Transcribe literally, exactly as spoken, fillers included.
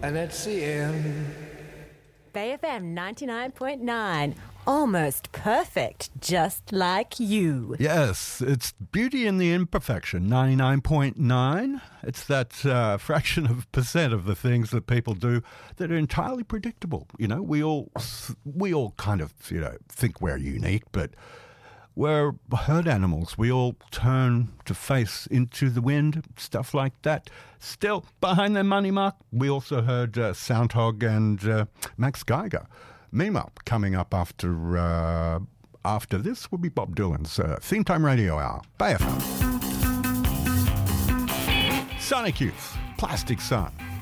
and it's the end. Bay F M ninety-nine point nine. Almost perfect, just like you. Yes, it's beauty in the imperfection, ninety-nine point nine. It's that uh, fraction of percent of the things that people do that are entirely predictable. You know, we all, we all kind of, you know, think we're unique, but we're herd animals. We all turn to face into the wind, stuff like that. Still, behind their money mark, we also heard uh, Soundhog and uh, Max Geiger. Meme Up coming up after uh, after this will be Bob Dylan's uh, Theme Time Radio Hour. Bay F M. Sonic Youth, Plastic Sun.